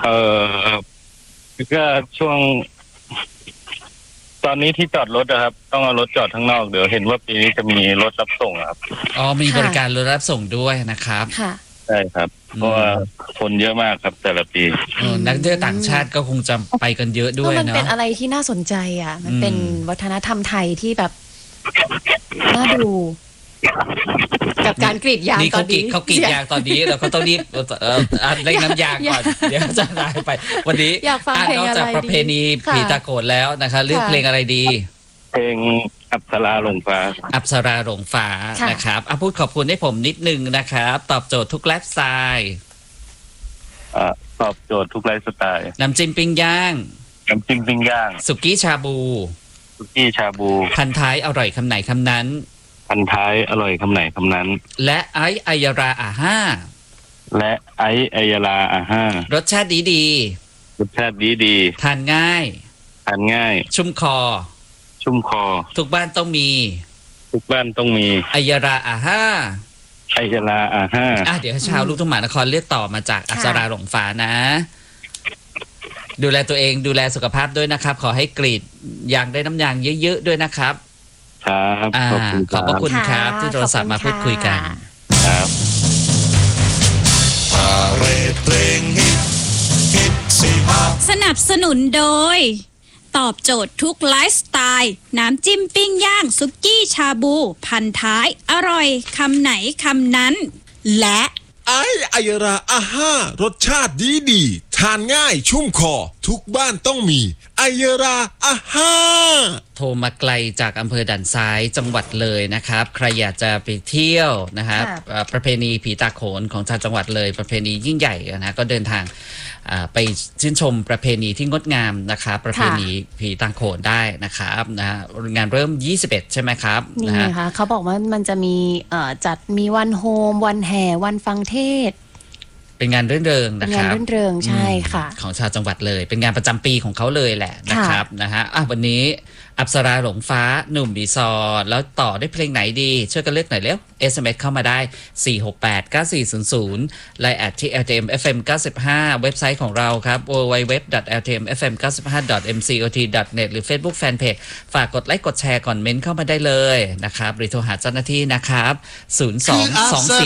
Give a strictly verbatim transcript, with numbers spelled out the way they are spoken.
เออก็ช่วง ตอนนี้ที่จอดรถนะครับต้องเอารถจอดข้างนอกเดี๋ยวเห็นว่าปีนี้จะมีรถรับส่งครับอ๋อมีบริการรถรับส่งด้วยนะครับค่ะใช่ครับเพราะว่าคนเยอะมากครับแต่ละปีนักท่องเที่ยวต่างชาติก็คงจะไปกันเยอะด้วยเนาะมันเป็นอะไรที่น่าสนใจอ่ะมันเป็นวัฒนธรรมไทยที่แบบน่าดูกับการกรีดยางตอนนี้เขากรีดยางตอนนี้เราก็ต้องรีบเล่นน้ำยางก่อนเดี๋ยวจะหายไปวันนี้อยากฟังเพลงอะไรดีนอกจากประเพณีผีตาโขนแล้วนะคะเลือกเพลงอะไรดีเพลงอัปสราหลงฟ้าอัปสราหลงฟ้านะครับอ่ะพูดขอบคุณให้ผมนิดนึงนะครับตอบโจทย์ทุกไลฟ์สไตล์อ่าตอบโจทย์ทุกไลฟ์สไตล์น้ำจิ้มปิ้งย่างน้ำจิ้มปิ้งย่างสุกี้ชาบูสุกี้ชาบูพันท้ายอร่อยคำไหนคำนั้นพันท้ายอร่อยคำไหนคำนั้นและไอซ์อัยราอาห้าและไอซ์อัยราอาห้ารสชาติดีดีรสชาติดีดีทานง่ายทานง่ายชุ่มคอชุ่มคอทุกบ้านต้องมีทุกบ้านต้องมีอัยราอาห้าอัยราอาห้าอ่ะเดี๋ยวชาวลูกทุ่งมหานครเลือกต่อมาจากอัปสราหลงฟ้านะดูแลตัวเองดูแลสุขภาพด้วยนะครับขอให้กรีดยางได้น้ำยางเยอะๆด้วยนะครับครับขอบคุณขอบพระคุณครับที่โทรศัพท์มาพูดคุยกันครับสนับสนุนโดยตอบโจทย์ทุกไลฟ์สไตล์น้ำจิ้มปิ้งย่างซุกี้ชาบูพันท้ายอร่อยคำไหนคำนั้นและไออัยราอาห้ารสชาติดีดีทานง่ายชุ่มคอทุกบ้านต้องมีอัยราอาห้าโทรมาไกลจากอำเภอด่านซ้ายจังหวัดเลยนะครับใครอยากจะไปเที่ยวนะครับประเพณีผีตาโขนของชาวจังหวัดเลยประเพณียิ่งใหญ่นะก็เดินทางไปชื่นชมประเพณีที่งดงามนะครับประเพณีผีตาโขนได้นะครับนะงานเริ่มยี่สิบเอ็ดใช่ไหมครับนี่ไงคะเขาบอกว่ามันจะมีจัดมีวันโฮมวันแห่วันฟังเทศเป็นงานเรื่นเริงนะครับงานเรื่นเริงใช่ค่ะของชาวจังหวัดเลยเป็นงานประจำปีของเขาเลยแหละนะครับนะฮะอ่ะวันนี้อัปสราหลงฟ้าหนุ่มดีซอแล้วต่อได้เพลงไหนดีช่วยกันเลือกหน่อยเร็ว เอส เอ็ม เอส เข้ามาได้สี่หกแปด เก้าสี่ศูนย์ศูนย์ไลน์แอทที่ แอล ที เอ็ม เอฟ เอ็ม เก้าสิบห้าเว็บไซต์ของเราครับ ดับเบิลยู ดับเบิลยู ดับเบิลยู ดอท แอล ที เอ็ม เอฟ เอ็ม เก้าสิบห้า ดอท เอ็ม ซี โอ ที ดอท เน็ต หรือ Facebook Fanpage ฝากกดไลค์กดแชร์ก่อนเม้นเข้ามาได้เลยนะครับหรือโทรหาเจ้าหน้าที่นะครับศูนย์ สอง สอง สี่